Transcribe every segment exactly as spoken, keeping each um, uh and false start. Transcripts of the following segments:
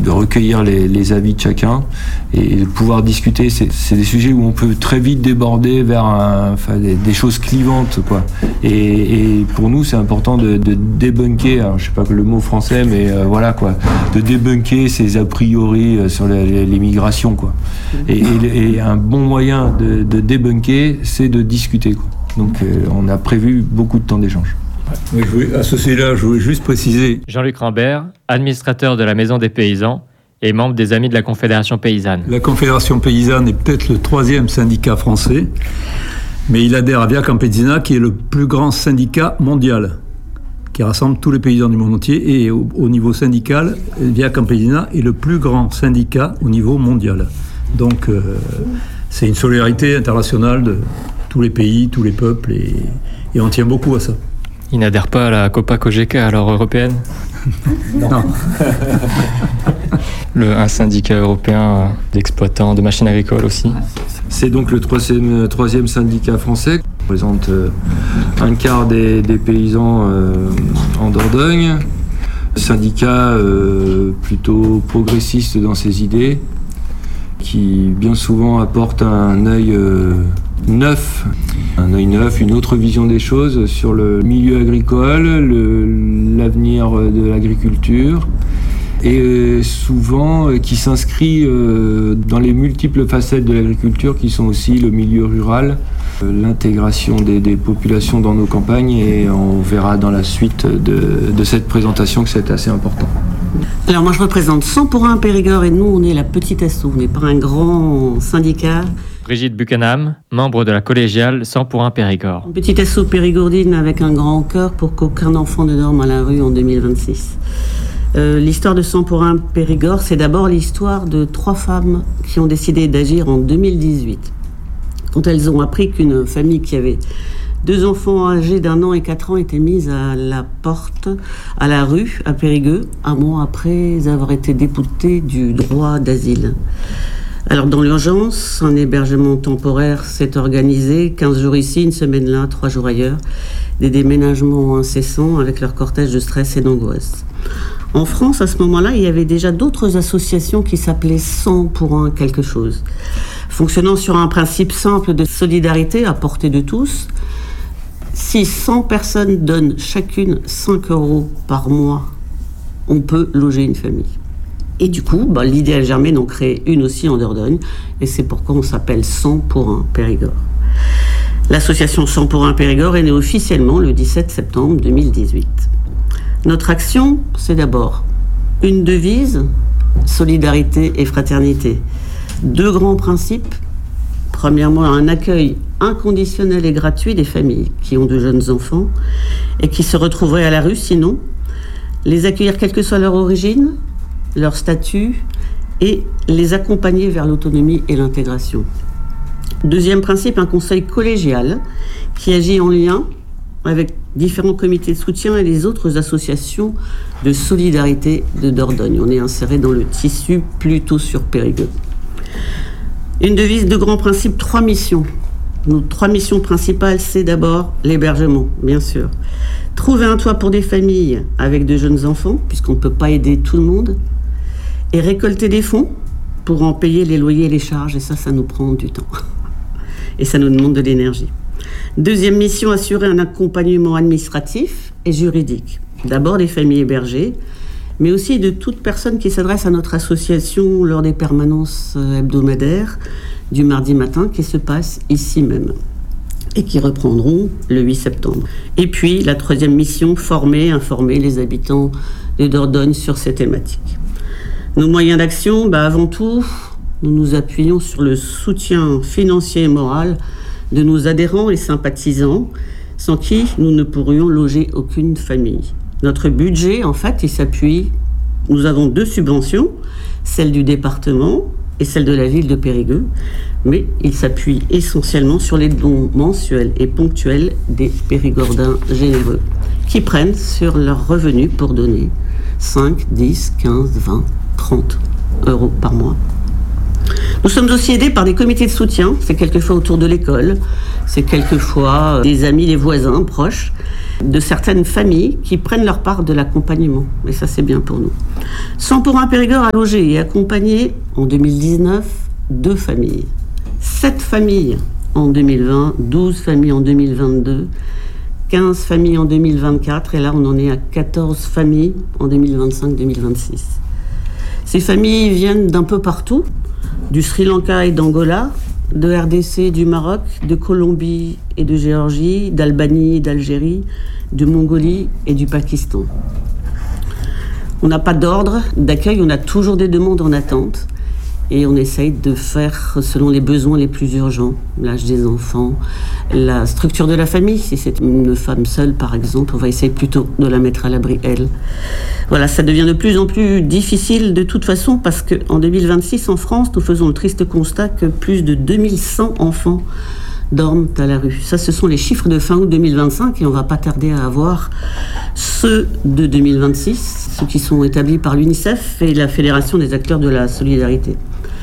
de recueillir les, les avis de chacun et de pouvoir discuter. C'est, c'est des sujets où on peut très vite déborder vers un, enfin, des, des choses clivantes, quoi. Et, et pour nous, c'est important de, de débunker, alors je sais pas le mot français, mais euh, voilà, quoi, de débunker ces a priori euh, sur l'immigration, quoi. Et, et, et un bon moyen de, de débunker, c'est de discuter, quoi. Donc euh, on a prévu beaucoup de temps d'échange. Oui, je voulais, à ce sujet-là, je voulais juste préciser. Jean-Luc Rambert, administrateur de la Maison des Paysans et membre des Amis de la Confédération Paysanne. La Confédération Paysanne est peut-être le troisième syndicat français, mais il adhère à Via Campesina, qui est le plus grand syndicat mondial, qui rassemble tous les paysans du monde entier. Et au, au niveau syndical, Via Campesina est le plus grand syndicat au niveau mondial. Donc euh, c'est une solidarité internationale de tous les pays, tous les peuples, et, et on tient beaucoup à ça. Il n'adhère pas à la Copa-Cogeca, alors européenne ? Non. Le, un syndicat européen d'exploitants de machines agricoles aussi. C'est donc le troisième, troisième syndicat français. On représente euh, un quart des, des paysans euh, en Dordogne. Syndicat euh, plutôt progressiste dans ses idées, qui bien souvent apporte un œil euh, neuf, un œil neuf, une autre vision des choses sur le milieu agricole, le, l'avenir de l'agriculture, et souvent euh, qui s'inscrit euh, dans les multiples facettes de l'agriculture qui sont aussi le milieu rural, euh, l'intégration des, des populations dans nos campagnes, et on verra dans la suite de, de cette présentation que c'est assez important. Alors moi je représente cent pour un Périgord, et nous on est la petite asso, on n'est pas un grand syndicat. Brigitte Buchenham, membre de la collégiale cent pour un Périgord. Une petite asso périgourdine avec un grand cœur pour qu'aucun enfant ne dorme à la rue en deux mille vingt-six. Euh, l'histoire de cent pour un Périgord, c'est d'abord l'histoire de trois femmes qui ont décidé d'agir en deux mille dix-huit. Quand elles ont appris qu'une famille qui avait deux enfants âgés d'un an et quatre ans était mise à la porte, à la rue, à Périgueux, un mois après avoir été déboutée du droit d'asile. Alors dans l'urgence, un hébergement temporaire s'est organisé, quinze jours ici, une semaine là, trois jours ailleurs, des déménagements incessants avec leur cortège de stress et d'angoisse. En France, à ce moment-là, il y avait déjà d'autres associations qui s'appelaient cent pour un quelque chose, fonctionnant sur un principe simple de solidarité à portée de tous. Si cent personnes donnent chacune cinq euros par mois, on peut loger une famille. Et du coup, bah, l'idée a germé d'en créer une aussi en Dordogne, et c'est pourquoi on s'appelle cent pour un Périgord. L'association cent pour un Périgord est née officiellement le dix-sept septembre deux mille dix-huit. Notre action, c'est d'abord une devise, solidarité et fraternité. Deux grands principes. Premièrement, un accueil inconditionnel et gratuit des familles qui ont de jeunes enfants et qui se retrouveraient à la rue sinon. Les accueillir quelle que soit leur origine, leur statut, et les accompagner vers l'autonomie et l'intégration. Deuxième principe, un conseil collégial qui agit en lien avec différents comités de soutien et les autres associations de solidarité de Dordogne. On est inséré dans le tissu plutôt sur Périgueux. Une devise de grands principes, trois missions. Nos trois missions principales, c'est d'abord l'hébergement, bien sûr. Trouver un toit pour des familles avec de jeunes enfants, puisqu'on ne peut pas aider tout le monde. Et récolter des fonds pour en payer les loyers et les charges. Et ça, ça nous prend du temps. Et ça nous demande de l'énergie. Deuxième mission, assurer un accompagnement administratif et juridique. D'abord des familles hébergées, mais aussi de toute personne qui s'adresse à notre association lors des permanences hebdomadaires du mardi matin qui se passent ici même et qui reprendront le huit septembre. Et puis la troisième mission, former, informer les habitants de Dordogne sur ces thématiques. Nos moyens d'action, bah avant tout, nous nous appuyons sur le soutien financier et moral de nos adhérents et sympathisants, sans qui nous ne pourrions loger aucune famille. Notre budget, en fait, il s'appuie... Nous avons deux subventions, celle du département et celle de la ville de Périgueux, mais il s'appuie essentiellement sur les dons mensuels et ponctuels des Périgordins généreux, qui prennent sur leurs revenus pour donner cinq, dix, quinze, vingt, trente euros par mois. Nous sommes aussi aidés par des comités de soutien, c'est quelquefois autour de l'école, c'est quelquefois des amis, des voisins proches, de certaines familles qui prennent leur part de l'accompagnement. Et ça, c'est bien pour nous. cent pour un Périgord a logé et accompagné en deux mille dix-neuf deux familles. sept familles en deux mille vingt, douze familles en deux mille vingt-deux, quinze familles en deux mille vingt-quatre, et là on en est à quatorze familles en deux mille vingt-cinq deux mille vingt-six. Ces familles viennent d'un peu partout, du Sri Lanka et d'Angola, de R D C, du Maroc, de Colombie et de Géorgie, d'Albanie et d'Algérie, de Mongolie et du Pakistan. On n'a pas d'ordre d'accueil, on a toujours des demandes en attente. Et on essaye de faire selon les besoins les plus urgents, l'âge des enfants, la structure de la famille. Si c'est une femme seule, par exemple, on va essayer plutôt de la mettre à l'abri, elle. Voilà, ça devient de plus en plus difficile de toute façon, parce qu'en deux mille vingt-six, en France, nous faisons le triste constat que plus de deux mille cent enfants dorment à la rue. Ça, ce sont les chiffres de fin août deux mille vingt-cinq, et on va pas tarder à avoir ceux de deux mille vingt-six, ceux qui sont établis par l'UNICEF et la Fédération des acteurs de la solidarité.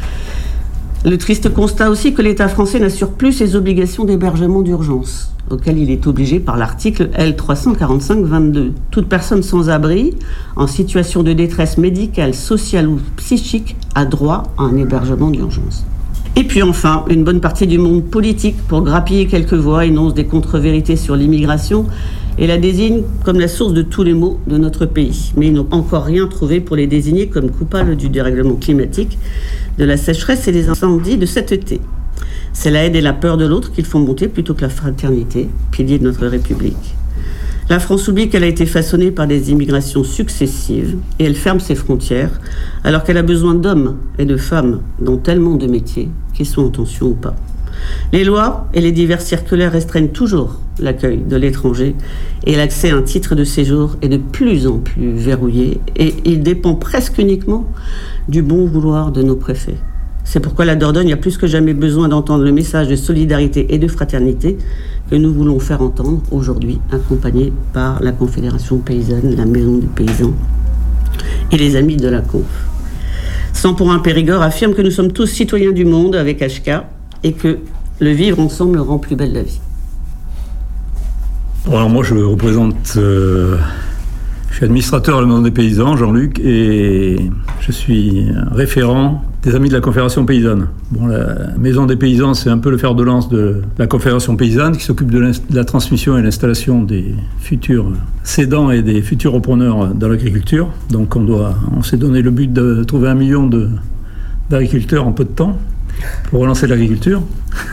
Le triste constat aussi que l'État français n'assure plus ses obligations d'hébergement d'urgence, auxquelles il est obligé par l'article L trois cent quarante-cinq vingt-deux. Toute personne sans abri, en situation de détresse médicale, sociale ou psychique, a droit à un hébergement d'urgence. Et puis enfin, une bonne partie du monde politique, pour grappiller quelques voix, énonce des contre-vérités sur l'immigration et la désigne comme la source de tous les maux de notre pays. Mais ils n'ont encore rien trouvé pour les désigner comme coupables du dérèglement climatique, de la sécheresse et des incendies de cet été. C'est la haine et la peur de l'autre qu'ils font monter plutôt que la fraternité, pilier de notre République. La France oublie qu'elle a été façonnée par des immigrations successives et elle ferme ses frontières alors qu'elle a besoin d'hommes et de femmes dans tellement de métiers, qu'ils soient en tension ou pas. Les lois et les diverses circulaires restreignent toujours l'accueil de l'étranger et l'accès à un titre de séjour est de plus en plus verrouillé et il dépend presque uniquement du bon vouloir de nos préfets. C'est pourquoi la Dordogne a plus que jamais besoin d'entendre le message de solidarité et de fraternité que nous voulons faire entendre aujourd'hui, accompagnés par la Confédération paysanne, la Maison des paysans et les Amis de la Conf. cent pour un Périgord affirme que nous sommes tous citoyens du monde avec H K et que le vivre ensemble rend plus belle la vie. Alors moi je représente, euh, je suis administrateur à la Maison des paysans, Jean-Luc, et je suis référent des Amis de la Confédération paysanne. Bon, la Maison des paysans, c'est un peu le fer de lance de la Confédération paysanne qui s'occupe de, de la transmission et l'installation des futurs cédants et des futurs repreneurs dans l'agriculture. Donc on, doit, on s'est donné le but de trouver un million de, d'agriculteurs en peu de temps pour relancer l'agriculture.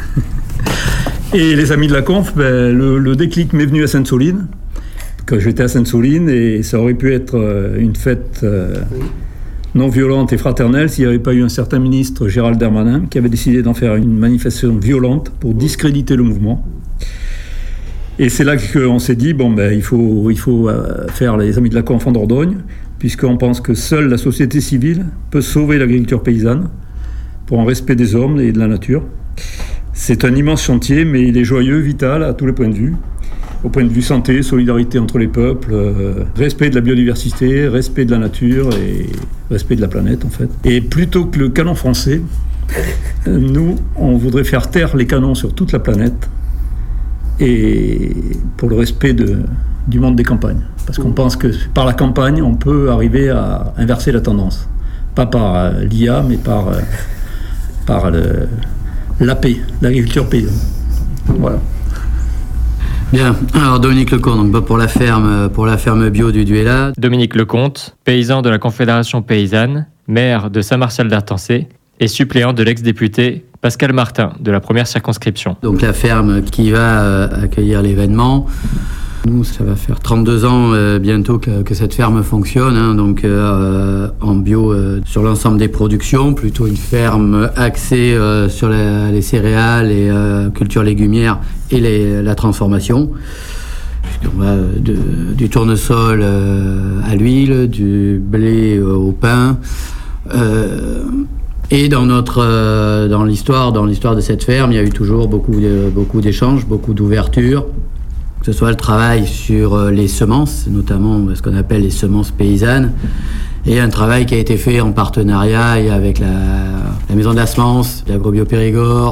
Et les Amis de la Conf, ben, le, le déclic m'est venu à Sainte-Soline, que j'étais à Sainte-Soline, et ça aurait pu être une fête euh, non violente et fraternelle s'il n'y avait pas eu un certain ministre, Gérald Darmanin, qui avait décidé d'en faire une manifestation violente pour discréditer le mouvement. Et c'est là qu'on s'est dit, bon, ben, il faut, il faut faire les Amis de la Conf en Dordogne, puisqu'on pense que seule la société civile peut sauver l'agriculture paysanne pour un respect des hommes et de la nature. C'est un immense chantier, mais il est joyeux, vital à tous les points de vue. Au point de vue santé, solidarité entre les peuples, euh, respect de la biodiversité, respect de la nature et respect de la planète en fait. Et plutôt que le canon français, nous, on voudrait faire taire les canons sur toute la planète et pour le respect de, du monde des campagnes. Parce qu'on pense que par la campagne, on peut arriver à inverser la tendance. Pas par euh, l'I A, mais par, euh, par le, la paix, l'agriculture paysanne. Voilà. Bien, alors Dominique Lecomte, donc pour la ferme, pour la ferme bio du Duéla. Dominique Lecomte, paysan de la Confédération paysanne, maire de Saint-Martial-d'Artancé et suppléant de l'ex-député Pascal Martin de la première circonscription. Donc la ferme qui va euh, accueillir l'événement. Nous, ça va faire trente-deux ans euh, bientôt que, que cette ferme fonctionne, hein, donc euh, en bio euh, sur l'ensemble des productions, plutôt une ferme axée euh, sur la, les céréales et euh, cultures légumières et les, la transformation. On va de, du tournesol euh, à l'huile, du blé euh, au pain. Euh, et dans notre euh, dans l'histoire dans l'histoire de cette ferme, il y a eu toujours beaucoup de, beaucoup d'échanges, beaucoup d'ouvertures. Que ce soit le travail sur les semences, notamment ce qu'on appelle les semences paysannes, et un travail qui a été fait en partenariat avec la, la Maison de la Semence, l'Agrobio Périgord,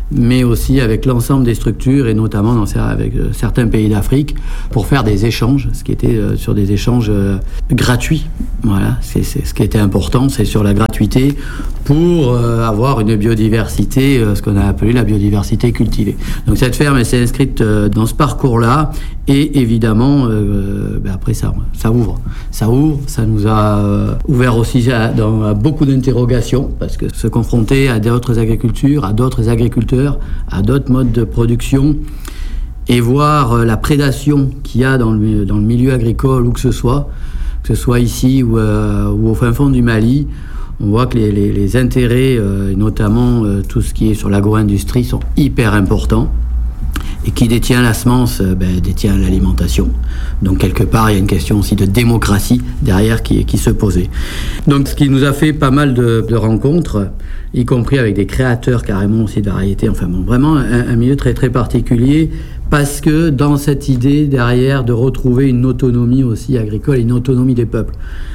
mais aussi avec l'ensemble des structures et notamment dans, avec certains pays d'Afrique pour faire des échanges, ce qui était euh, sur des échanges euh, gratuits. Voilà, c'est, c'est ce qui était important, c'est sur la gratuité pour euh, avoir une biodiversité, euh, ce qu'on a appelé la biodiversité cultivée. Donc cette ferme, elle s'est inscrite euh, dans ce parcours-là et évidemment, euh, ben après ça, ça ouvre, ça ouvre, ça nous a euh, ouvert aussi à, dans, à beaucoup d'interrogations parce que se confronter à d'autres agricultures, à d'autres agriculteurs, à d'autres modes de production et voir euh, la prédation qu'il y a dans le, dans le milieu agricole où que ce soit, que ce soit ici ou, euh, ou au fin fond du Mali, on voit que les, les, les intérêts, euh, notamment euh, tout ce qui est sur l'agro-industrie, sont hyper importants. Et qui détient la semence, euh, ben, détient l'alimentation. Donc quelque part, il y a une question aussi de démocratie derrière qui, qui se posait. Donc ce qui nous a fait pas mal de, de rencontres, y compris avec des créateurs carrément aussi de variétés. Enfin bon, vraiment un, un milieu très très particulier parce que dans cette idée derrière de retrouver une autonomie aussi agricole, une autonomie des peuples,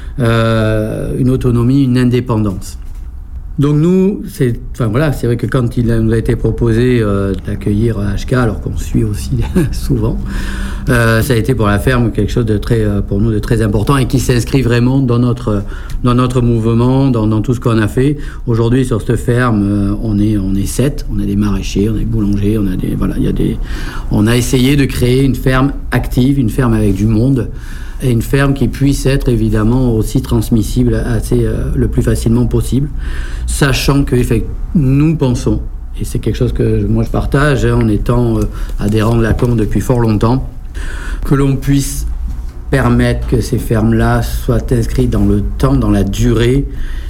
euh, une autonomie, une indépendance. Donc nous, c'est, enfin voilà, c'est vrai que quand il nous a été proposé euh, d'accueillir H K, alors qu'on suit aussi souvent, euh, ça a été pour la ferme quelque chose de très, euh, pour nous, de très important et qui s'inscrit vraiment dans notre, dans notre mouvement, dans, dans tout ce qu'on a fait. Aujourd'hui, sur cette ferme, euh, on est, on est sept, on a des maraîchers, on a des boulangers, on a des, voilà, il y a des, on a essayé de créer une ferme active, une ferme avec du monde. Et une ferme qui puisse être évidemment aussi transmissible assez, euh, le plus facilement possible, sachant que fait, nous pensons, et c'est quelque chose que moi je partage hein, en étant euh, adhérent de la C O M depuis fort longtemps, que l'on puisse permettre que ces fermes-là soient inscrites dans le temps, dans la durée,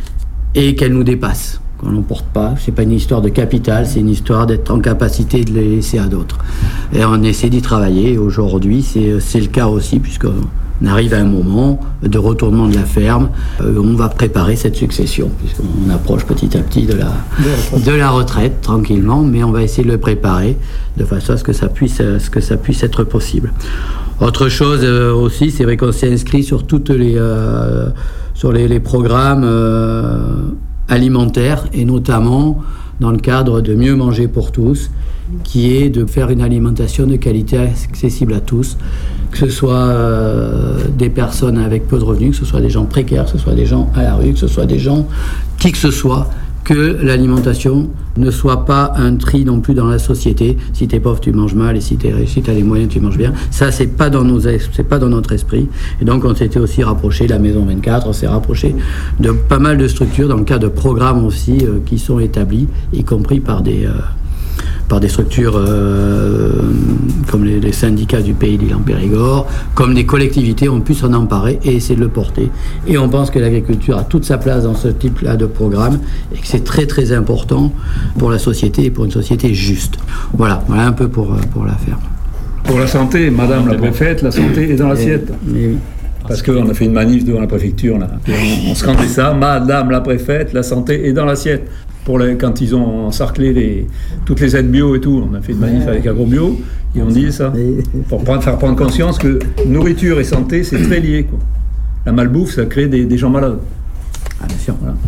et qu'elles nous dépassent. Qu'on n'emporte pas, c'est pas une histoire de capital, c'est une histoire d'être en capacité de les laisser à d'autres. Et on essaie d'y travailler, et aujourd'hui c'est, c'est le cas aussi, puisque on arrive à un moment de retournement de la ferme, euh, on va préparer cette succession, puisqu'on approche petit à petit de la, de la retraite, tranquillement, mais on va essayer de le préparer de façon à ce que ça puisse, à ce que ça puisse être possible. Autre chose euh, aussi, c'est vrai qu'on s'est inscrit sur toutes les, euh, sur les, les programmes euh, alimentaires, et notamment dans le cadre de Mieux manger pour tous, qui est de faire une alimentation de qualité accessible à tous, que ce soit euh, des personnes avec peu de revenus, que ce soit des gens précaires, que ce soit des gens à la rue, que ce soit des gens qui que ce soit, que l'alimentation ne soit pas un tri non plus dans la société. Si t'es pauvre, tu manges mal, et si t'es riche, si t'as les moyens, tu manges bien. Ça, c'est pas dans nos, c'est pas dans notre esprit. Et donc, on s'était aussi rapproché de la Maison vingt-quatre, on s'est rapproché de pas mal de structures dans le cadre de programmes aussi euh, qui sont établis, y compris par des... Euh, par des structures euh, comme les, les syndicats du pays d'Île-en-Périgord, comme des collectivités ont pu s'en emparer et essayer de le porter. Et on pense que l'agriculture a toute sa place dans ce type-là de programme et que c'est très très important pour la société et pour une société juste. Voilà, voilà un peu pour, pour la ferme. Pour la santé, Madame la préfète, la santé est dans l'assiette. Mais oui. Parce qu'on a fait une manif devant la préfecture, là. On, on scandait ça, Madame la préfète, la santé est dans l'assiette. Pour les, quand ils ont encerclé les, toutes les aides bio et tout, on a fait une manif avec AgroBio, et on dit ça, pour prendre, faire prendre conscience que nourriture et santé, c'est très lié, quoi. La malbouffe, ça crée des, des gens malades. Ah, bien sûr, voilà.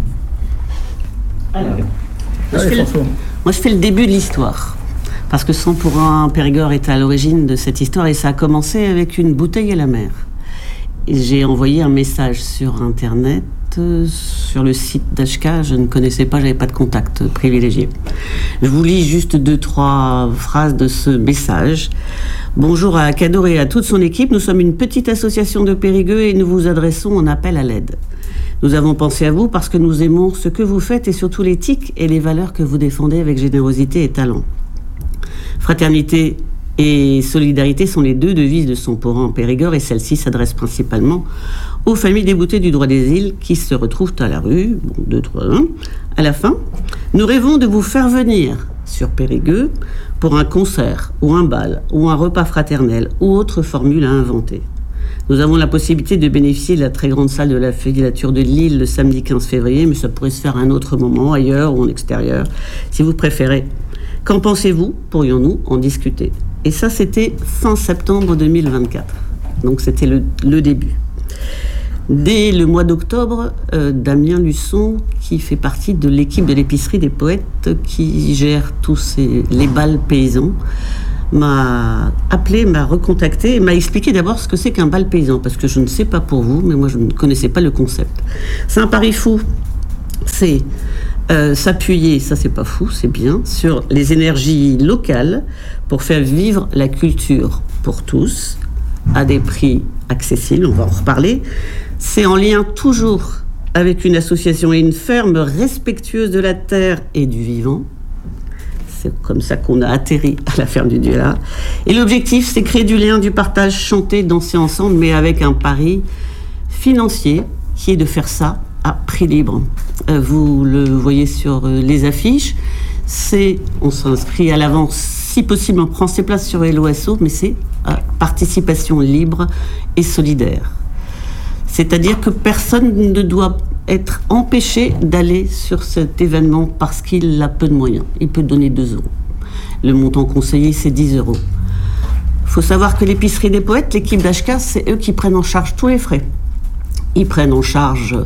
Alors, Allez, moi, je fais le, moi, je fais le début de l'histoire. Parce que cent pour un Périgord est à l'origine de cette histoire, et ça a commencé avec une bouteille à la mer. Et j'ai envoyé un message sur Internet, sur le site d'H K, je ne connaissais pas, j'avais pas de contact privilégié. Je vous lis juste deux, trois phrases de ce message. Bonjour à Cador et à toute son équipe, nous sommes une petite association de Périgueux et nous vous adressons un appel à l'aide. Nous avons pensé à vous parce que nous aimons ce que vous faites et surtout l'éthique et les valeurs que vous défendez avec générosité et talent. Fraternité et solidarité sont les deux devises de cent pour un en Périgord, et celle-ci s'adresse principalement aux familles déboutées du droit des îles qui se retrouvent à la rue. Bon, deux, trois, un. À la fin, nous rêvons de vous faire venir sur Périgueux pour un concert ou un bal ou un repas fraternel ou autre formule à inventer. Nous avons la possibilité de bénéficier de la très grande salle de la filature de Lille le samedi quinze février, mais ça pourrait se faire à un autre moment, ailleurs ou en extérieur, si vous préférez. Qu'en pensez-vous ? Pourrions-nous en discuter ? Et ça, c'était fin septembre deux mille vingt-quatre. Donc, c'était le, le début. Dès le mois d'octobre, euh, Damien Luçon, qui fait partie de l'équipe de l'épicerie des poètes, qui gère tous ces, les bals paysans, m'a appelé, m'a recontacté et m'a expliqué d'abord ce que c'est qu'un bal paysan, parce que je ne sais pas pour vous, mais moi je ne connaissais pas le concept. C'est un pari fou, c'est euh, s'appuyer, ça c'est pas fou, c'est bien, sur les énergies locales pour faire vivre la culture pour tous, à des prix accessibles, on va en reparler. C'est en lien toujours avec une association et une ferme respectueuse de la terre et du vivant. C'est comme ça qu'on a atterri à la ferme du Duela. Et l'objectif, c'est créer du lien, du partage, chanter, danser ensemble, mais avec un pari financier qui est de faire ça à prix libre. Euh, vous le voyez sur euh, les affiches. C'est, on s'inscrit à l'avance, si possible, on prend ses places sur Hello S O, mais c'est euh, participation libre et solidaire. C'est-à-dire que personne ne doit être empêché d'aller sur cet événement parce qu'il a peu de moyens. Il peut donner deux euros. Le montant conseillé, c'est dix euros. Il faut savoir que l'épicerie des poètes, l'équipe d'H K, c'est eux qui prennent en charge tous les frais. Ils prennent en charge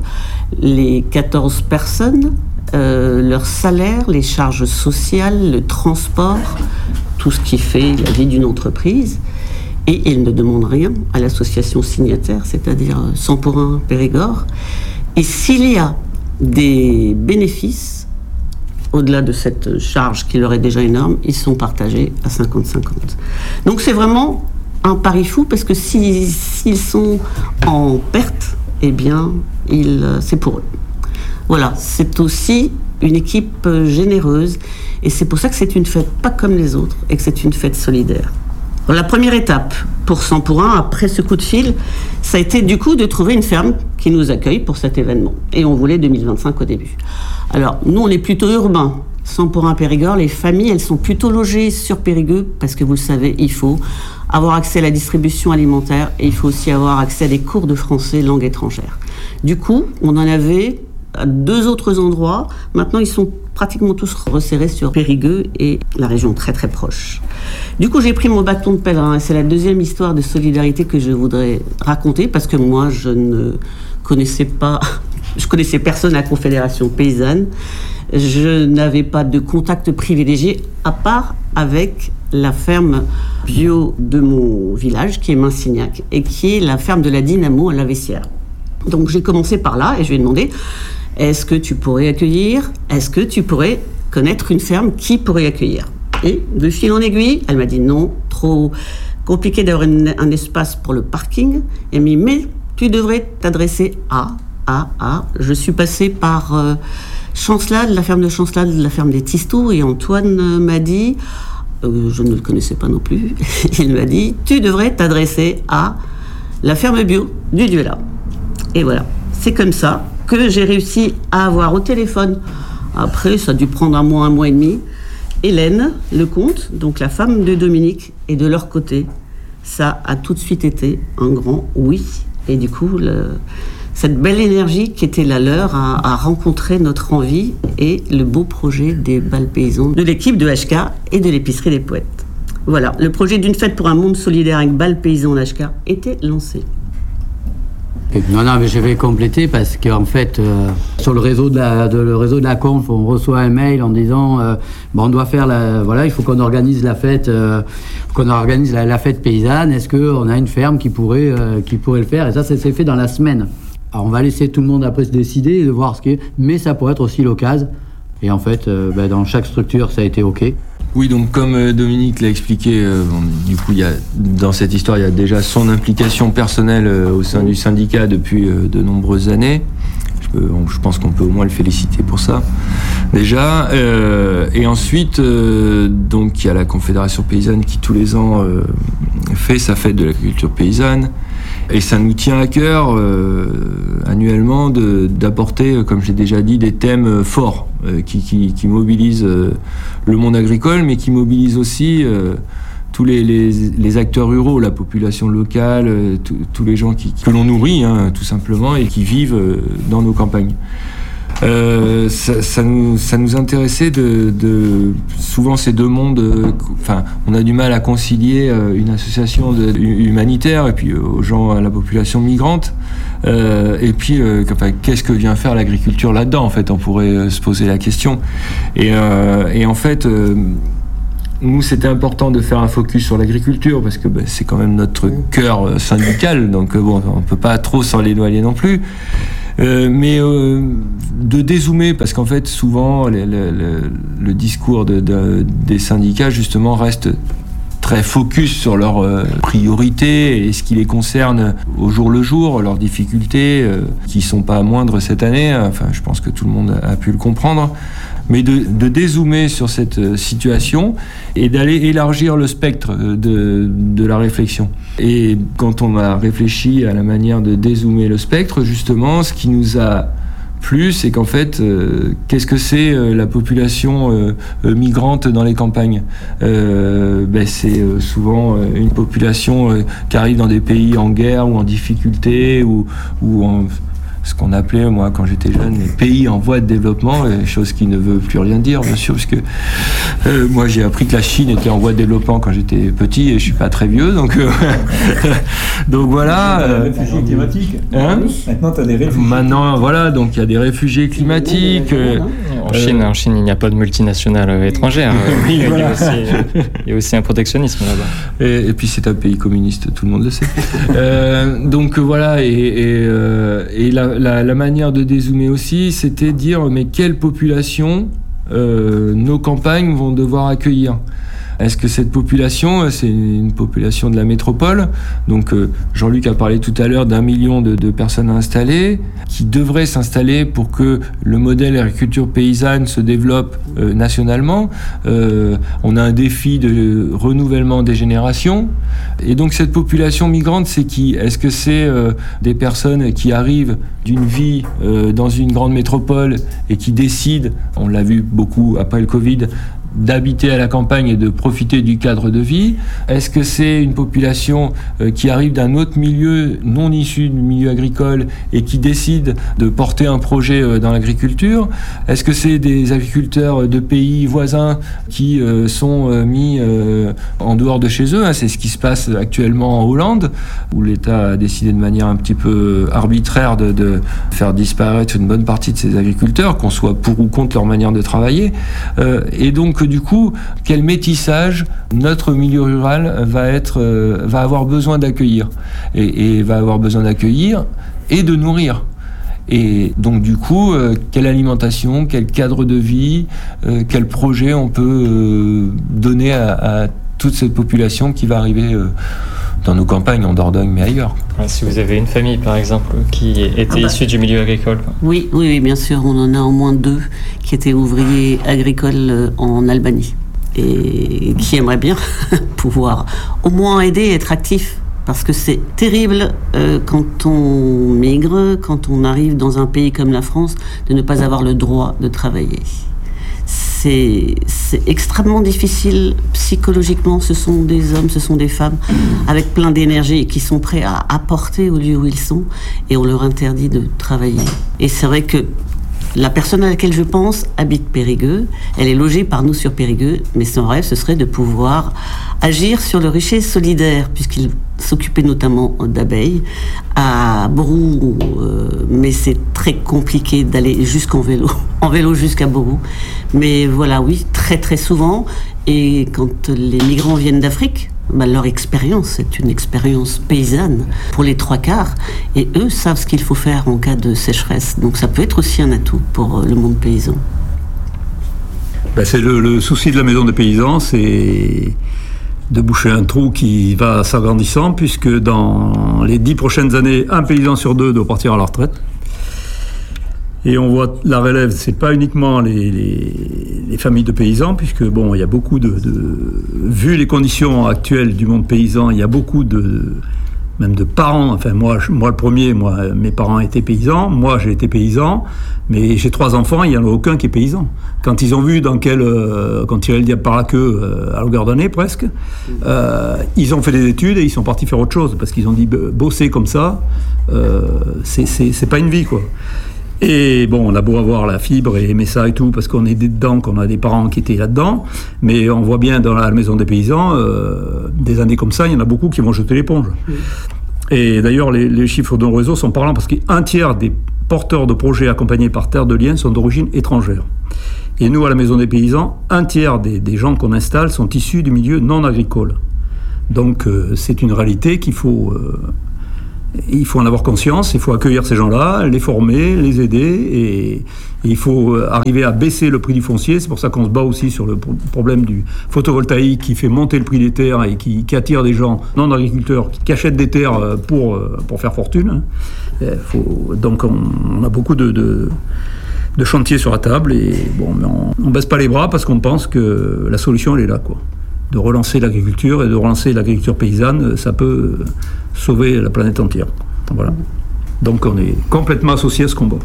les quatorze personnes, euh, leur salaire, les charges sociales, le transport, tout ce qui fait la vie d'une entreprise. Et ils ne demandent rien à l'association signataire, c'est-à-dire cent pour un Périgord. Et s'il y a des bénéfices, au-delà de cette charge qui leur est déjà énorme, ils sont partagés à cinquante cinquante. Donc c'est vraiment un pari fou, parce que s'ils, s'ils sont en perte, eh bien, ils, c'est pour eux. Voilà, c'est aussi une équipe généreuse, et c'est pour ça que c'est une fête pas comme les autres, et que c'est une fête solidaire. La première étape pour cent pour un, après ce coup de fil, ça a été du coup de trouver une ferme qui nous accueille pour cet événement. Et on voulait deux mille vingt-cinq au début. Alors, nous, on est plutôt urbains. cent pour un Périgord, les familles, elles sont plutôt logées sur Périgueux, parce que vous le savez, il faut avoir accès à la distribution alimentaire et il faut aussi avoir accès à des cours de français langue étrangère. Du coup, on en avait à deux autres endroits. Maintenant, ils sont pratiquement tous resserrés sur Périgueux et la région très très proche. Du coup, j'ai pris mon bâton de pèlerin et c'est la deuxième histoire de solidarité que je voudrais raconter, parce que moi, je ne connaissais pas, je connaissais personne à la Confédération paysanne. Je n'avais pas de contact privilégié à part avec la ferme bio de mon village, qui est Minsignac, et qui est la ferme de la Dynamo à la Vessière. Donc j'ai commencé par là et je lui ai demandé: est-ce que tu pourrais accueillir ? Est-ce que tu pourrais connaître une ferme qui pourrait accueillir ? Et de fil en aiguille, elle m'a dit non, trop compliqué d'avoir une, un espace pour le parking. Elle m'a dit mais tu devrais t'adresser à, à, à. Je suis passée par euh, Chancelade, la ferme de Chancelade, la ferme des Tistou, et Antoine m'a dit, euh, je ne le connaissais pas non plus, il m'a dit tu devrais t'adresser à la ferme bio du Duela. Et voilà, c'est comme ça que j'ai réussi à avoir au téléphone, après ça a dû prendre un mois, un mois et demi, Hélène Lecomte, donc la femme de Dominique, et de leur côté, ça a tout de suite été un grand oui. Et du coup, le, cette belle énergie qui était la leur a, a rencontré notre envie et le beau projet des bals paysans de l'équipe de H K et de l'épicerie des poètes. Voilà, le projet d'une fête pour un monde solidaire avec bals paysans H K était lancé. Non, non, mais je vais compléter parce qu'en fait, euh, sur le réseau de la, de, le réseau de la conf, on reçoit un mail en disant, euh, bon, on doit faire la, voilà, il faut qu'on organise la fête, euh, qu'on organise la, la fête paysanne. Est-ce qu'on a une ferme qui pourrait, euh, qui pourrait le faire ? Et ça, ça s'est fait dans la semaine. Alors, on va laisser tout le monde après se décider et de voir ce qui est, mais ça pourrait être aussi l'occasion. Et en fait, euh, ben, dans chaque structure, ça a été OK. Oui, donc comme euh, Dominique l'a expliqué, euh, bon, du coup, il y a, dans cette histoire, il y a déjà son implication personnelle euh, au sein du syndicat depuis euh, de nombreuses années. Je, peux, on, je pense qu'on peut au moins le féliciter pour ça, déjà. Euh, et ensuite, euh, donc, il y a la Confédération paysanne qui, tous les ans, euh, fait sa fête de la culture paysanne. Et ça nous tient à cœur, euh, annuellement, de, d'apporter, comme j'ai déjà dit, des thèmes forts euh, qui, qui, qui mobilisent euh, le monde agricole, mais qui mobilisent aussi euh, tous les, les, les acteurs ruraux, la population locale, euh, tous les gens qui, que l'on nourrit, hein, tout simplement, et qui vivent euh, dans nos campagnes. Euh, euh, ça, ça, nous, ça nous intéressait de, de souvent ces deux mondes. Enfin, euh, on a du mal à concilier euh, une association de, humanitaire et puis euh, aux gens, à la population migrante. Euh, et puis, euh, enfin, qu'est-ce que vient faire l'agriculture là-dedans? En fait, on pourrait euh, se poser la question. Et, euh, et en fait. Euh, Nous, c'était important de faire un focus sur l'agriculture parce que bah, c'est quand même notre cœur euh, syndical, donc euh, bon, on peut pas trop s'en éloigner non plus. Euh, mais euh, de dézoomer, parce qu'en fait, souvent, le, le, le, le discours de, de, des syndicats, justement, reste très focus sur leurs euh, priorités et ce qui les concerne au jour le jour, leurs difficultés, euh, qui sont pas moindres cette année. Enfin, je pense que tout le monde a pu le comprendre. Mais de, de dézoomer sur cette situation et d'aller élargir le spectre de, de la réflexion. Et quand on a réfléchi à la manière de dézoomer le spectre, justement, ce qui nous a plu, c'est qu'en fait, euh, qu'est-ce que c'est euh, la population euh, euh, migrante dans les campagnes? euh, ben, C'est euh, souvent euh, une population euh, qui arrive dans des pays en guerre ou en difficulté ou, ou en... ce qu'on appelait, moi, quand j'étais jeune, les pays en voie de développement, chose qui ne veut plus rien dire, bien sûr, parce que euh, moi, j'ai appris que la Chine était en voie de développement quand j'étais petit, et je suis pas très vieux, donc euh, donc voilà. Maintenant, tu as des réfugiés climatiques. Hein Maintenant, tu as des réfugiés. Maintenant, voilà, donc il y a des réfugiés climatiques. Euh, en, Chine, en Chine, il n'y a pas de multinationales étrangères. Oui, il, y voilà. a aussi, il y a aussi un protectionnisme là-bas. Et, et puis, c'est un pays communiste, tout le monde le sait. euh, donc voilà, et, et, euh, et la La, la manière de dézoomer aussi, c'était de dire mais quelle population euh, nos campagnes vont devoir accueillir. Est-ce que cette population, c'est une population de la métropole? Donc euh, Jean-Luc a parlé tout à l'heure d'un million de, de personnes installées, qui devraient s'installer pour que le modèle agriculture paysanne se développe euh, nationalement. Euh, on a un défi de renouvellement des générations. Et donc cette population migrante, c'est qui? Est-ce que c'est euh, des personnes qui arrivent d'une vie euh, dans une grande métropole et qui décident, on l'a vu beaucoup après le Covid, d'habiter à la campagne et de profiter du cadre de vie? Est-ce que c'est une population euh, qui arrive d'un autre milieu non issu du milieu agricole et qui décide de porter un projet euh, dans l'agriculture? Est-ce que c'est des agriculteurs de pays voisins qui euh, sont euh, mis euh, en dehors de chez eux, hein? C'est ce qui se passe actuellement en Hollande, où l'État a décidé de manière un petit peu arbitraire de, de faire disparaître une bonne partie de ces agriculteurs, qu'on soit pour ou contre leur manière de travailler. Euh, et donc que du coup, quel métissage notre milieu rural va être, euh, va avoir besoin d'accueillir et, et va avoir besoin d'accueillir et de nourrir. Et donc du coup, euh, quelle alimentation, quel cadre de vie, euh, quel projet on peut euh, donner à, à toute cette population qui va arriver euh, dans nos campagnes, en Dordogne, mais ailleurs. Si vous avez une famille, par exemple, qui était ah bah, issue du milieu agricole. Oui, oui, oui, bien sûr. On en a au moins deux qui étaient ouvriers agricoles en Albanie et qui aimeraient bien pouvoir au moins aider et être actifs. Parce que c'est terrible euh, quand on migre, quand on arrive dans un pays comme la France, de ne pas avoir le droit de travailler. C'est, c'est extrêmement difficile psychologiquement. Ce sont des hommes, ce sont des femmes avec plein d'énergie et qui sont prêts à apporter au lieu où ils sont, et on leur interdit de travailler. Et c'est vrai que la personne à laquelle je pense habite Périgueux. Elle est logée par nous sur Périgueux, mais son rêve, ce serait de pouvoir agir sur le rucher solidaire, puisqu'il s'occupait notamment d'abeilles à Borou, euh, mais c'est très compliqué d'aller jusqu'en vélo, en vélo jusqu'à Borou. Mais voilà, oui, très très souvent. Et quand les migrants viennent d'Afrique, bah, leur expérience, c'est une expérience paysanne pour les trois quarts, et eux savent ce qu'il faut faire en cas de sécheresse. Donc ça peut être aussi un atout pour le monde paysan. Ben c'est le, le souci de la maison des paysans, c'est de boucher un trou qui va s'agrandissant, puisque dans les dix prochaines années, un paysan sur deux doit partir à la retraite. Et on voit la relève, c'est pas uniquement les, les, les familles de paysans, puisque bon, il y a beaucoup de, de, vu les conditions actuelles du monde paysan, il y a beaucoup de, même de parents. Enfin moi, moi le premier, moi, mes parents étaient paysans, moi j'ai été paysan, mais j'ai trois enfants, il y en a aucun qui est paysan. Quand ils ont vu dans quel, euh, quand tirer le diable par la queue euh, à longueur d'année presque, euh, ils ont fait des études et ils sont partis faire autre chose, parce qu'ils ont dit bosser comme ça, euh, c'est, c'est, c'est pas une vie quoi. Et bon, on a beau avoir la fibre et aimer ça et tout, parce qu'on est dedans, qu'on a des parents qui étaient là-dedans, mais on voit bien dans la maison des paysans, euh, des années comme ça, il y en a beaucoup qui vont jeter l'éponge. Oui. Et d'ailleurs, les, les chiffres de nos réseaux sont parlants, parce qu'un tiers des porteurs de projets accompagnés par Terre de Liens sont d'origine étrangère. Et nous, à la maison des paysans, un tiers des, des gens qu'on installe sont issus du milieu non agricole. Donc euh, c'est une réalité qu'il faut... Euh, Il faut en avoir conscience, il faut accueillir ces gens-là, les former, les aider, et, et il faut arriver à baisser le prix du foncier. C'est pour ça qu'on se bat aussi sur le problème du photovoltaïque qui fait monter le prix des terres et qui, qui attire des gens non agriculteurs qui achètent des terres pour, pour faire fortune. Faut, donc on, on a beaucoup de, de, de chantiers sur la table, et bon, mais on ne baisse pas les bras parce qu'on pense que la solution elle est là, quoi. De relancer l'agriculture et de relancer l'agriculture paysanne, ça peut sauver la planète entière. Voilà. Donc on est complètement associé à ce combat.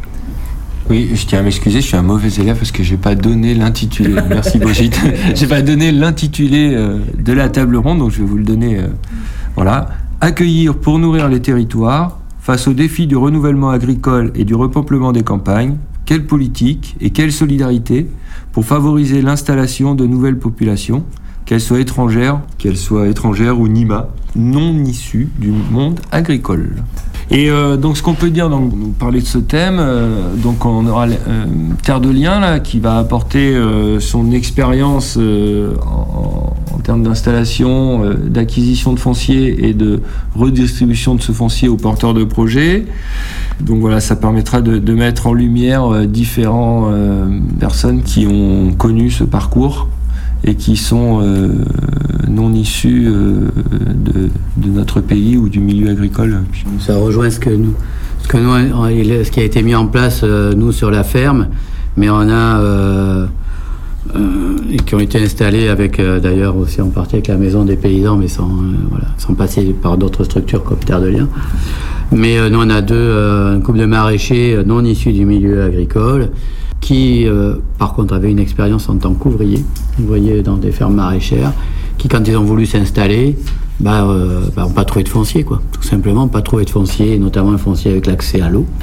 Oui, je tiens à m'excuser, je suis un mauvais élève parce que j'ai pas donné l'intitulé. Merci Brigitte. J'ai pas donné l'intitulé euh, de la table ronde, donc je vais vous le donner. Euh, voilà. Accueillir pour nourrir les territoires face aux défis du renouvellement agricole et du repeuplement des campagnes. Quelle politique et quelle solidarité pour favoriser l'installation de nouvelles populations, qu'elles soient étrangères, qu'elles soient étrangères ou NIMA, non issues du monde agricole. Et euh, donc ce qu'on peut dire, donc nous parler de ce thème, euh, donc on aura euh, Terre de Liens là qui va apporter euh, son expérience euh, en, en termes d'installation, euh, d'acquisition de foncier et de redistribution de ce foncier aux porteurs de projets. Donc voilà, ça permettra de, de mettre en lumière euh, différentes euh, personnes qui ont connu ce parcours et qui sont euh, non issus euh, de, de notre pays ou du milieu agricole. Ça rejoint ce que nous, ce que nous, ce qui a été mis en place euh, nous sur la ferme, mais on a euh, euh, et qui ont été installés avec euh, d'ailleurs aussi en partie avec la maison des paysans, mais sans euh, voilà, sans passer par d'autres structures comme Terre de Liens. Mais euh, nous on a deux, euh, un couple de maraîchers non issus du milieu agricole, qui, euh, par contre, avaient une expérience en tant qu'ouvriers, ouvriers dans des fermes maraîchères, qui, quand ils ont voulu s'installer, bah, euh, bah, n'ont pas trouvé de foncier, quoi. Tout simplement, pas trouvé de foncier, notamment un foncier avec l'accès à l'eau.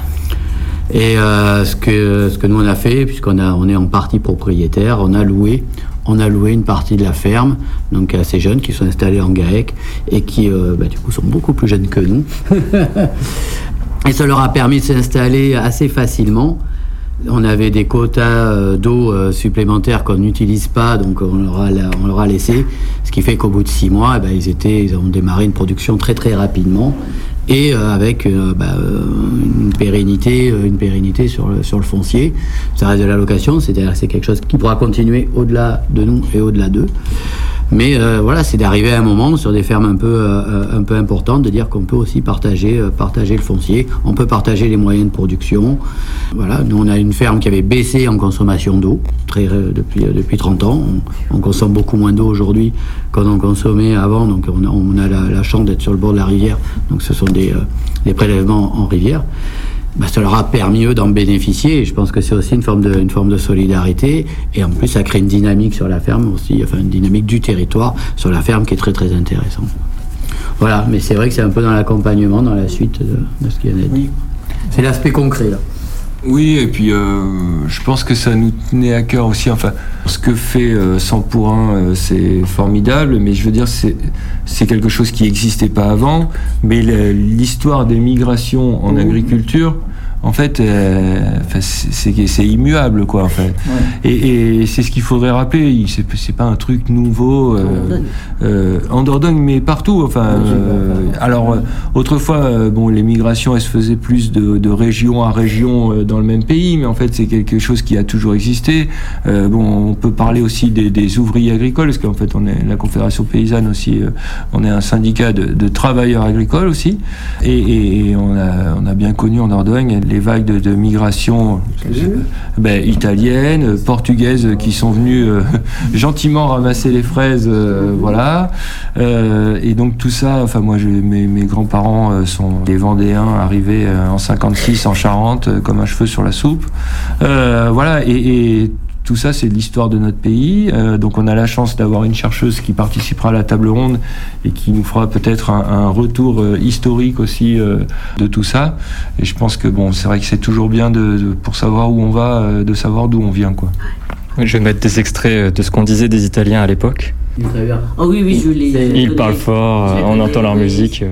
Et euh, ce que ce que nous on a fait, puisqu'on a on est en partie propriétaire, on a loué, on a loué une partie de la ferme, donc à ces jeunes qui sont installés en GAEC et qui, euh, bah, du coup, sont beaucoup plus jeunes que nous. Et ça leur a permis de s'installer assez facilement. On avait des quotas d'eau supplémentaires qu'on n'utilise pas, donc on leur a, on leur a laissé. Ce qui fait qu'au bout de six mois, eh ben, ils, étaient, ils ont démarré une production très très rapidement et euh, avec euh, bah, une pérennité, une pérennité sur le, sur le foncier. Ça reste de la location, c'est-à-dire c'est quelque chose qui pourra continuer au-delà de nous et au-delà d'eux. Mais euh, voilà, c'est d'arriver à un moment sur des fermes un peu, euh, un peu importantes, de dire qu'on peut aussi partager, euh, partager le foncier, on peut partager les moyens de production. Voilà, nous on a une ferme qui avait baissé en consommation d'eau très, euh, depuis, euh, depuis trente ans. On, on consomme beaucoup moins d'eau aujourd'hui qu'on en consommait avant, donc on a, on a la, la chance d'être sur le bord de la rivière, donc ce sont des, euh, des prélèvements en rivière. Bah, ça leur a permis eux d'en bénéficier, et je pense que c'est aussi une forme de, une forme de solidarité, et en plus ça crée une dynamique sur la ferme aussi, enfin une dynamique du territoire sur la ferme qui est très très intéressante. Voilà, mais c'est vrai que c'est un peu dans l'accompagnement, dans la suite de, de ce qu'il y a dit. C'est l'aspect concret là. Oui, et puis euh, je pense que ça nous tenait à cœur aussi. Enfin, ce que fait euh, cent pour un, euh, c'est formidable, mais je veux dire, c'est, c'est quelque chose qui n'existait pas avant. Mais l'histoire des migrations en agriculture, en fait, euh, c'est, c'est, c'est immuable, quoi, en fait. Ouais. Et, et c'est ce qu'il faudrait rappeler. C'est, c'est pas un truc nouveau euh, euh, en Dordogne, mais partout. Enfin, euh, alors autrefois, euh, bon, les migrations, elles se faisaient plus de, de région à région euh, dans le même pays, mais en fait, c'est quelque chose qui a toujours existé. Euh, bon, on peut parler aussi des, des ouvriers agricoles, parce qu'en fait, on est la Confédération paysanne aussi. Euh, on est un syndicat de, de travailleurs agricoles aussi, et, et, et on a, on a bien connu en Dordogne les vagues de, de migration ben, italiennes, portugaises qui sont venues euh, gentiment ramasser les fraises, euh, voilà. Euh, et donc tout ça, enfin moi, je, mes, mes grands-parents euh, sont des Vendéens arrivés euh, en cinquante-six en Charente, euh, comme un cheveu sur la soupe. Euh, voilà, et, et Tout ça, c'est l'histoire de notre pays. Euh, donc, on a la chance d'avoir une chercheuse qui participera à la table ronde et qui nous fera peut-être un, un retour euh, historique aussi euh, de tout ça. Et je pense que bon, c'est vrai que c'est toujours bien de, de, pour savoir où on va, euh, de savoir d'où on vient, quoi. Je vais mettre des extraits de ce qu'on disait des Italiens à l'époque. Très bien. Oh oui, oui, je l'ai. Ils parlent fort, on entend leur musique.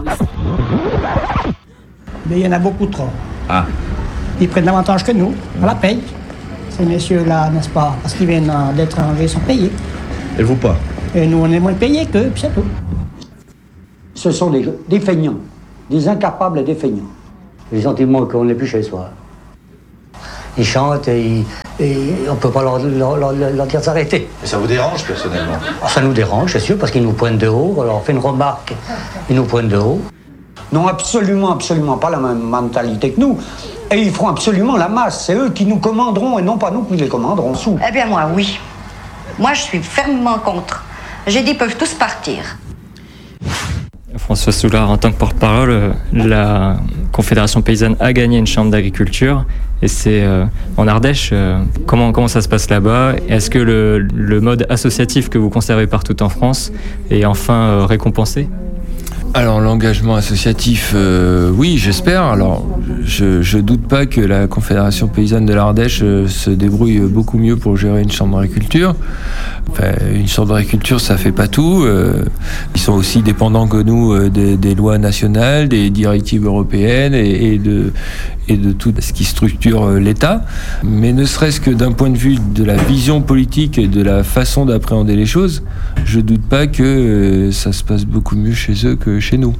Mais il y en a beaucoup trop. Ah. Ils prennent davantage que nous, on la paye. Ces messieurs-là, n'est-ce pas, parce qu'ils viennent d'étrangers, sont payés. Et vous pas? Et nous, on est moins payés qu'eux, puis c'est tout. Ce sont des, des feignants, des incapables et des feignants. Les sentiments qu'on n'est plus chez soi. Ils chantent et, ils, et on ne peut pas leur, leur, leur, leur dire d'arrêter. Et ça vous dérange personnellement? Ça nous dérange, c'est sûr, parce qu'ils nous pointent de haut. Alors on fait une remarque, ils nous pointent de haut. N'ont absolument, absolument pas la même mentalité que nous. Et ils feront absolument la masse. C'est eux qui nous commanderont et non pas nous qui les commanderons sous. Eh bien moi, oui. Moi, je suis fermement contre. J'ai dit, ils peuvent tous partir. François Soulard, en tant que porte-parole, la Confédération paysanne a gagné une chambre d'agriculture et c'est euh, en Ardèche. Euh, comment, comment ça se passe là-bas? Est-ce que le, le mode associatif que vous conservez partout en France est enfin euh, récompensé? Alors l'engagement associatif, euh, oui, j'espère. Alors je, je doute pas que la Confédération paysanne de l'Ardèche euh, se débrouille beaucoup mieux pour gérer une chambre d'agriculture. Enfin, une chambre d'agriculture, ça fait pas tout. Euh, ils sont aussi dépendants que nous euh, des, des lois nationales, des directives européennes et, et de et de tout ce qui structure euh, l'État. Mais ne serait-ce que d'un point de vue de la vision politique et de la façon d'appréhender les choses, je doute pas que euh, ça se passe beaucoup mieux chez eux que chez nous.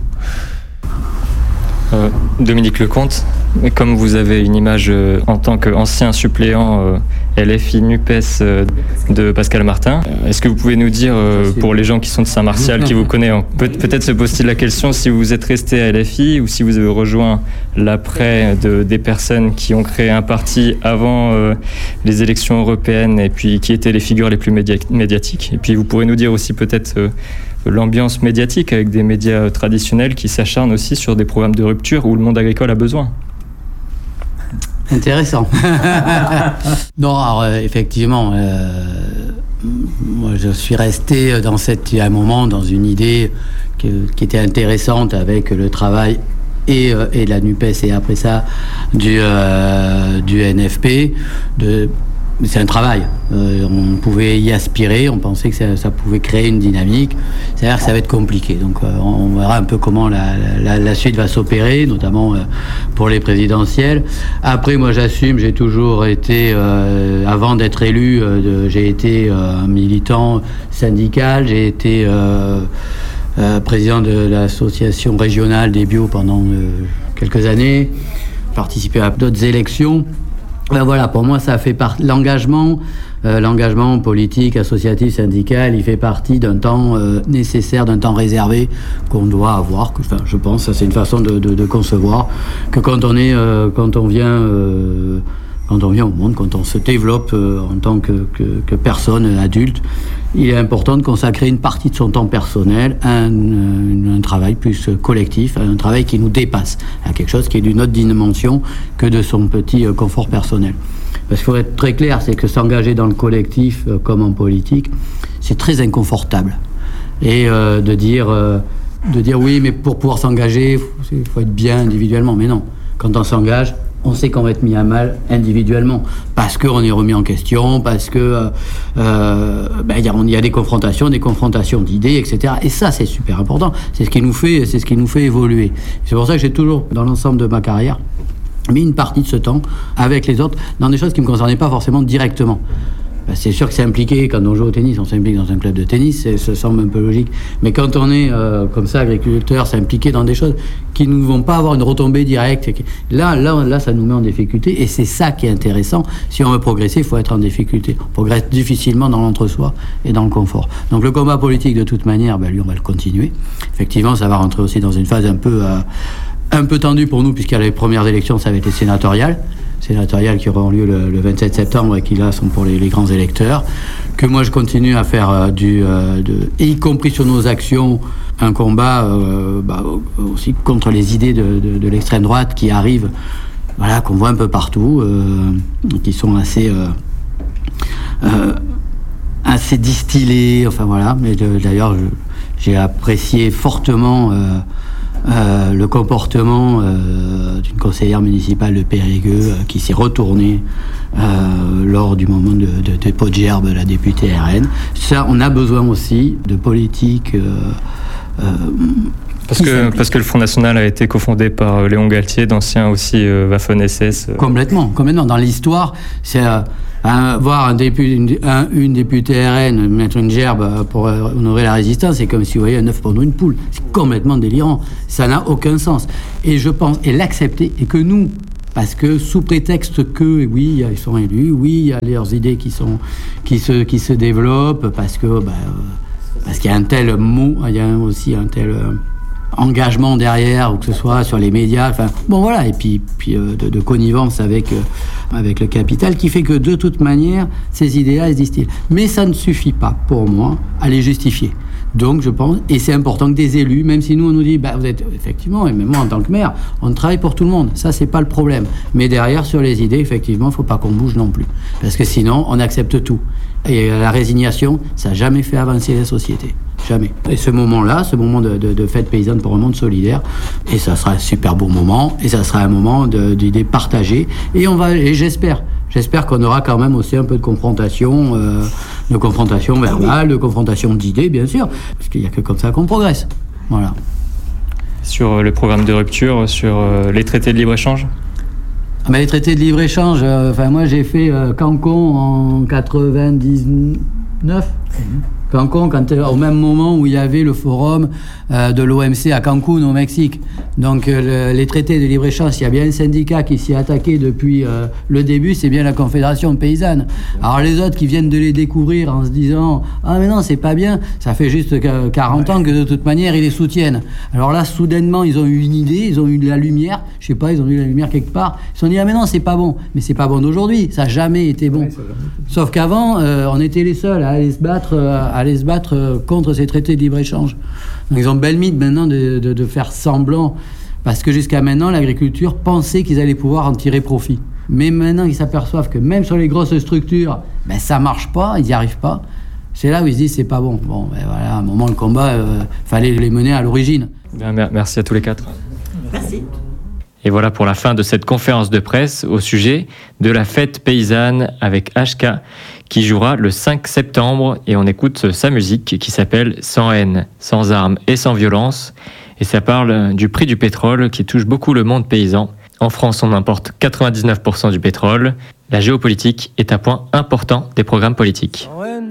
Euh, Dominique Lecomte, comme vous avez une image euh, en tant qu'ancien suppléant euh, L F I NUPES euh, de Pascal Martin, euh, est-ce que vous pouvez nous dire, euh, pour les gens qui sont de Saint-Martial, qui vous connaissent, peut- peut-être se pose-t-il la question si vous êtes resté à L F I ou si vous avez rejoint l'après de, des personnes qui ont créé un parti avant euh, les élections européennes et puis qui étaient les figures les plus média- médiatiques. Et puis vous pourrez nous dire aussi peut-être euh, l'ambiance médiatique avec des médias traditionnels qui s'acharnent aussi sur des programmes de rupture où le monde agricole a besoin. Intéressant. Non, alors euh, effectivement, euh, moi je suis resté dans cette, à un moment dans une idée que, qui était intéressante avec le travail et, euh, et la NUPES et après ça du, euh, du N F P. De, c'est un travail. Euh, on pouvait y aspirer, on pensait que ça, ça pouvait créer une dynamique. C'est-à-dire que ça va être compliqué. Donc euh, on verra un peu comment la, la, la suite va s'opérer, notamment euh, pour les présidentielles. Après, moi j'assume, j'ai toujours été, euh, avant d'être élu, euh, de, j'ai été euh, un militant syndical, j'ai été euh, euh, président de l'association régionale des bio pendant euh, quelques années, participé à d'autres élections. Ben voilà, pour moi, ça fait partie. L'engagement, euh, l'engagement politique, associatif, syndical, il fait partie d'un temps euh, nécessaire, d'un temps réservé qu'on doit avoir. Que, enfin, je pense, ça c'est une façon de, de, de concevoir que quand on est, euh, quand on vient, euh, quand on vient au monde, quand on se développe euh, en tant que, que, que personne adulte, il est important de consacrer une partie de son temps personnel à un, un, un travail plus collectif, à un travail qui nous dépasse, à quelque chose qui est d'une autre dimension que de son petit euh, confort personnel. Parce qu'il faut être très clair, c'est que s'engager dans le collectif, euh, comme en politique, c'est très inconfortable. Et euh, de dire, euh, de dire oui, mais pour pouvoir s'engager, il faut être bien individuellement. Mais non, quand on s'engage, on sait qu'on va être mis à mal individuellement, parce qu'on est remis en question, parce que euh, ben, y a, on y a des confrontations, des confrontations d'idées, et cetera. Et ça, c'est super important. C'est ce qui nous fait, c'est ce qui nous fait évoluer. C'est pour ça que j'ai toujours, dans l'ensemble de ma carrière, mis une partie de ce temps avec les autres dans des choses qui ne me concernaient pas forcément directement. Ben, c'est sûr que c'est impliqué, quand on joue au tennis, on s'implique dans un club de tennis, ça semble un peu logique. Mais quand on est euh, comme ça, agriculteur, s'impliquer dans des choses qui ne vont pas avoir une retombée directe, là, là, là, ça nous met en difficulté. Et c'est ça qui est intéressant. Si on veut progresser, il faut être en difficulté. On progresse difficilement dans l'entre-soi et dans le confort. Donc le combat politique, de toute manière, ben, lui, on va le continuer. Effectivement, ça va rentrer aussi dans une phase un peu, euh, un peu tendue pour nous, puisqu'à les premières élections, ça avait été sénatorial. sénatoriales qui auront lieu le, le vingt-sept septembre et qui là sont pour les, les grands électeurs, que moi je continue à faire euh, du, euh, de, y compris sur nos actions, un combat euh, bah, aussi contre les idées de, de, de l'extrême droite qui arrivent, voilà, qu'on voit un peu partout, euh, qui sont assez, euh, euh, assez distillé, enfin voilà. Mais de, d'ailleurs, je, j'ai apprécié fortement euh, euh, le comportement euh, d'une conseillère municipale de Périgueux euh, qui s'est retournée euh, lors du moment de, de, de Podgerbe, la députée R N. Ça, on a besoin aussi de politique. Euh, euh, Parce que, parce que le Front National a été cofondé par Léon Galtier, d'ancien aussi euh, Waffen-S S. Euh. Complètement, complètement. Dans l'histoire, c'est euh, un, voir un député, une, un, une députée R N mettre une gerbe pour euh, honorer la résistance, c'est comme si vous voyez un œuf pendant une poule. C'est complètement délirant. Ça n'a aucun sens. Et je pense, et l'accepter, et que nous, parce que sous prétexte que, oui, ils sont élus, oui, il y a leurs idées qui, sont, qui, se, qui se développent, parce que, bah, euh, parce qu'il y a un tel mot, il y a aussi un tel... Euh, engagement derrière, ou que ce soit sur les médias, enfin bon voilà, et puis, puis euh, de, de connivence avec, euh, avec le capital, qui fait que de toute manière, ces idées-là, elles se distillent. Mais ça ne suffit pas, pour moi, à les justifier. Donc je pense, et c'est important que des élus, même si nous on nous dit, bah vous êtes, effectivement, et même moi en tant que maire, on travaille pour tout le monde, ça c'est pas le problème. Mais derrière, sur les idées, effectivement, il faut pas qu'on bouge non plus. Parce que sinon, on accepte tout. Et la résignation, ça n'a jamais fait avancer la société. Jamais. Et ce moment-là, ce moment de, de, de fête paysanne pour un monde solidaire, et ça sera un super beau moment, et ça sera un moment de, d'idées partagées, et on va, et j'espère, j'espère qu'on aura quand même aussi un peu de confrontation, euh, de confrontation verbale, de confrontation d'idées, bien sûr, parce qu'il n'y a que comme ça qu'on progresse. Voilà. Sur le programme de rupture, sur euh, les traités de libre-échange ? Ah ben, les traités de libre-échange, euh, enfin moi j'ai fait euh, Cancun en quatre-vingt-dix-neuf. Mmh. Cancun, quand, au même moment où il y avait le forum euh, de l'O M C à Cancun, au Mexique. Donc euh, le, les traités de libre-échange, s'il y a bien un syndicat qui s'y est attaqué depuis euh, le début, c'est bien la Confédération paysanne. Alors les autres qui viennent de les découvrir en se disant « Ah mais non, c'est pas bien », ça fait juste quarante ans que de toute manière ils les soutiennent. Alors là, soudainement, ils ont eu une idée, ils ont eu de la lumière, je sais pas, ils ont eu la lumière quelque part, ils se sont dit « Ah mais non, c'est pas bon ». Mais c'est pas bon d'aujourd'hui, ça n'a jamais été bon. Sauf qu'avant, euh, on était les seuls à aller se battre, euh, à aller se battre contre ces traités de libre-échange. Donc ils ont belle mythe maintenant de, de, de faire semblant, parce que jusqu'à maintenant, l'agriculture pensait qu'ils allaient pouvoir en tirer profit. Mais maintenant, ils s'aperçoivent que même sur les grosses structures, ben, ça marche pas, ils n'y arrivent pas. C'est là où ils se disent c'est pas bon. Bon, ben voilà, à un moment, le combat, euh, fallait les mener à l'origine. Bien, merci à tous les quatre. Merci. Et voilà pour la fin de cette conférence de presse au sujet de la fête paysanne avec H K qui jouera le cinq septembre, et on écoute sa musique qui s'appelle « Sans haine, sans armes et sans violence ». Et ça parle du prix du pétrole qui touche beaucoup le monde paysan. En France, on importe quatre-vingt-dix-neuf pour cent du pétrole. La géopolitique est un point important des programmes politiques. Sans haine,